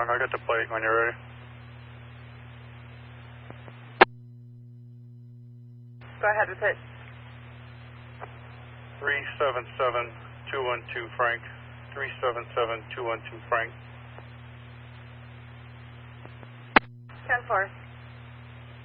I got the plate when you're ready. Go ahead with it. 377212 Frank. 377212 Frank. 10-4.